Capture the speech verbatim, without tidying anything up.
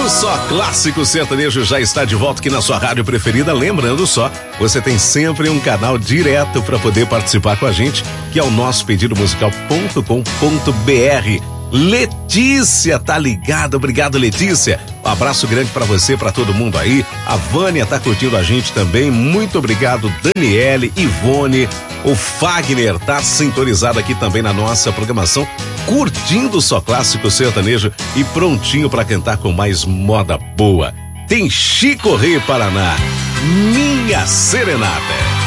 O Só Clássico Sertanejo já está de volta aqui na sua rádio preferida. Lembrando só, você tem sempre um canal direto para poder participar com a gente, que é o nosso pedido musical ponto com ponto br. Letícia tá ligada, obrigado Letícia, um abraço grande pra você, pra todo mundo aí. A Vânia tá curtindo a gente também, muito obrigado Daniele, Ivone, o Fagner tá sintonizado aqui também na nossa programação, curtindo o Só Clássico Sertanejo e prontinho pra cantar com mais moda boa. Tem Chico Rei Paraná, Minha Serenata.